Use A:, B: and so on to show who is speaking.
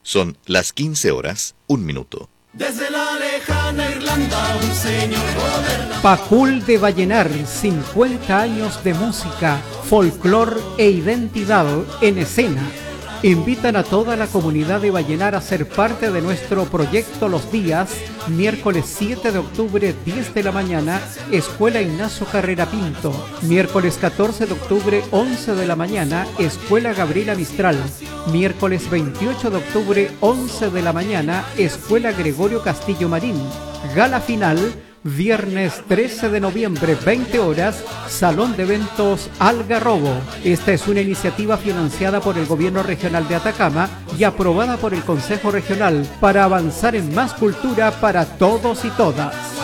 A: Son las 15 horas, 1 minuto.
B: Desde la lejana Irlanda, un señor goberna.
C: Pacul de Vallenar, 50 años de música, folclor e identidad en escena. Invitan a toda la comunidad de Vallenar a ser parte de nuestro proyecto los días miércoles 7 de octubre, 10 de la mañana, Escuela Ignacio Carrera Pinto. Miércoles 14 de octubre, 11 de la mañana, Escuela Gabriela Mistral. Miércoles 28 de octubre, 11 de la mañana, Escuela Gregorio Castillo Marín. Gala final, viernes 13 de noviembre, 20 horas, Salón de Eventos Algarrobo. Esta es una iniciativa financiada por el Gobierno Regional de Atacama y aprobada por el Consejo Regional para avanzar en más cultura para todos y todas.